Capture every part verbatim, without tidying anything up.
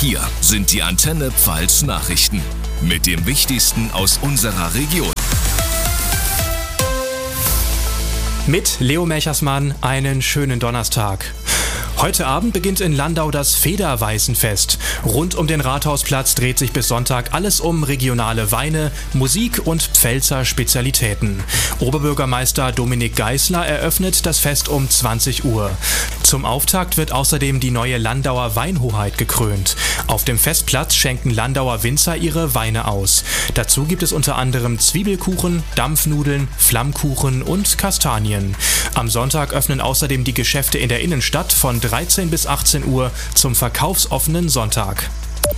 Hier sind die Antenne Pfalz Nachrichten mit dem Wichtigsten aus unserer Region. Mit Leo Melchersmann einen schönen Donnerstag. Heute Abend beginnt in Landau das Federweißenfest. Rund um den Rathausplatz dreht sich bis Sonntag alles um regionale Weine, Musik und Pfälzer Spezialitäten. Oberbürgermeister Dominik Geisler eröffnet das Fest um zwanzig Uhr. Zum Auftakt wird außerdem die neue Landauer Weinhoheit gekrönt. Auf dem Festplatz schenken Landauer Winzer ihre Weine aus. Dazu gibt es unter anderem Zwiebelkuchen, Dampfnudeln, Flammkuchen und Kastanien. Am Sonntag öffnen außerdem die Geschäfte in der Innenstadt von dreizehn bis achtzehn Uhr zum verkaufsoffenen Sonntag.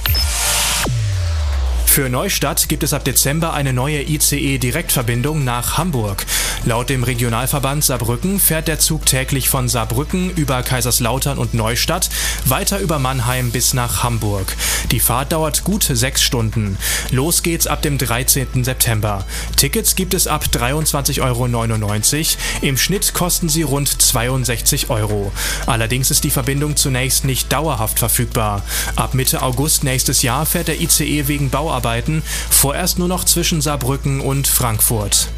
Für Neustadt gibt es ab Dezember eine neue I C E-Direktverbindung nach Hamburg. Laut dem Regionalverband Saarbrücken fährt der Zug täglich von Saarbrücken über Kaiserslautern und Neustadt weiter über Mannheim bis nach Hamburg. Die Fahrt dauert gut sechs Stunden. Los geht's ab dem dreizehnten September. Tickets gibt es ab dreiundzwanzig Euro neunundneunzig. Im Schnitt kosten sie rund zweiundsechzig Euro. Allerdings ist die Verbindung zunächst nicht dauerhaft verfügbar. Ab Mitte August nächstes Jahr fährt der I C E wegen Bauarbeiten vorerst nur noch zwischen Saarbrücken und Frankfurt.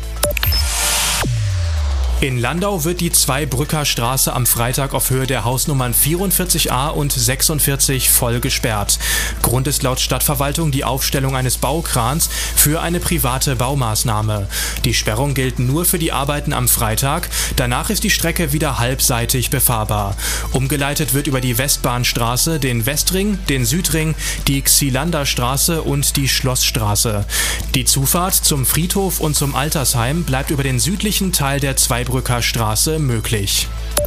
In Landau wird die Zweibrücker Straße am Freitag auf Höhe der Hausnummern vierundvierzig a und sechsundvierzig voll gesperrt. Grund ist laut Stadtverwaltung die Aufstellung eines Baukrans für eine private Baumaßnahme. Die Sperrung gilt nur für die Arbeiten am Freitag, danach ist die Strecke wieder halbseitig befahrbar. Umgeleitet wird über die Westbahnstraße, den Westring, den Südring, die Xilander Straße und die Schlossstraße. Die Zufahrt zum Friedhof und zum Altersheim bleibt über den südlichen Teil der Zweibrücker Straße möglich.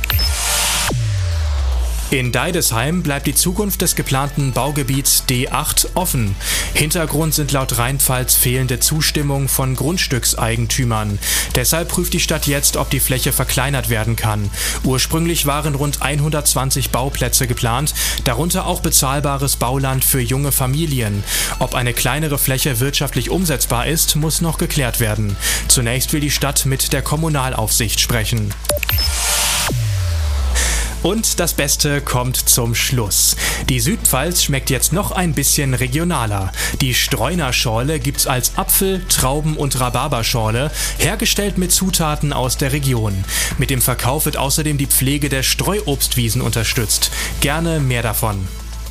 In Deidesheim bleibt die Zukunft des geplanten Baugebiets D acht offen. Hintergrund sind laut Rheinpfalz fehlende Zustimmung von Grundstückseigentümern. Deshalb prüft die Stadt jetzt, ob die Fläche verkleinert werden kann. Ursprünglich waren rund hundertzwanzig Bauplätze geplant, darunter auch bezahlbares Bauland für junge Familien. Ob eine kleinere Fläche wirtschaftlich umsetzbar ist, muss noch geklärt werden. Zunächst will die Stadt mit der Kommunalaufsicht sprechen. Und das Beste kommt zum Schluss. Die Südpfalz schmeckt jetzt noch ein bisschen regionaler. Die Streunerschorle gibt's als Apfel-, Trauben- und Rhabarberschorle, hergestellt mit Zutaten aus der Region. Mit dem Verkauf wird außerdem die Pflege der Streuobstwiesen unterstützt. Gerne mehr davon.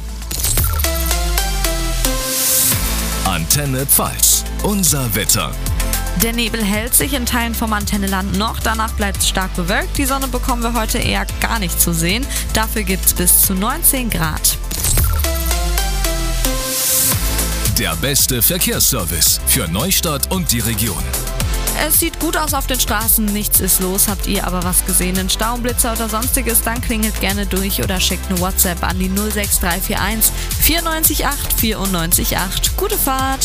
Antenne Pfalz, unser Wetter. Der Nebel hält sich in Teilen vom Antenneland noch, danach bleibt es stark bewölkt. Die Sonne bekommen wir heute eher gar nicht zu sehen. Dafür gibt es bis zu neunzehn Grad. Der beste Verkehrsservice für Neustadt und die Region. Es sieht gut aus auf den Straßen, nichts ist los. Habt ihr aber was gesehen, einen Staublitzer oder sonstiges, dann klingelt gerne durch oder schickt eine WhatsApp an die null sechs drei vier eins vier neun acht vier neun acht. Gute Fahrt!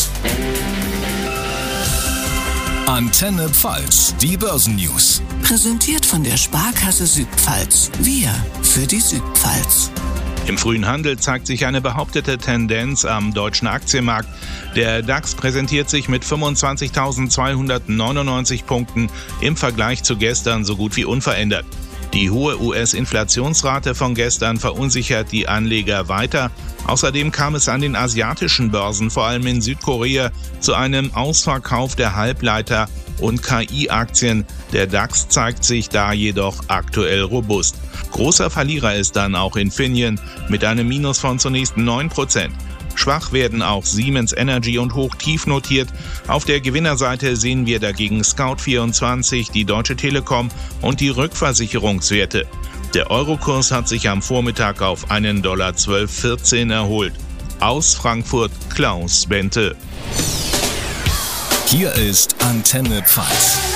Antenne Pfalz, die Börsennews. Präsentiert von der Sparkasse Südpfalz. Wir für die Südpfalz. Im frühen Handel zeigt sich eine behauptete Tendenz am deutschen Aktienmarkt. Der DAX präsentiert sich mit fünfundzwanzigtausendzweihundertneunundneunzig Punkten im Vergleich zu gestern so gut wie unverändert. Die hohe U S-Inflationsrate von gestern verunsichert die Anleger weiter. Außerdem kam es an den asiatischen Börsen, vor allem in Südkorea, zu einem Ausverkauf der Halbleiter- und K I-Aktien. Der DAX zeigt sich da jedoch aktuell robust. Großer Verlierer ist dann auch Infineon mit einem Minus von zunächst neun Prozent. Schwach werden auch Siemens Energy und Hochtief notiert. Auf der Gewinnerseite sehen wir dagegen Scout vierundzwanzig, die Deutsche Telekom und die Rückversicherungswerte. Der Eurokurs hat sich am Vormittag auf einen Dollar zwölf vierzehn erholt. Aus Frankfurt Klaus Bente. Hier ist Antenne Pfalz.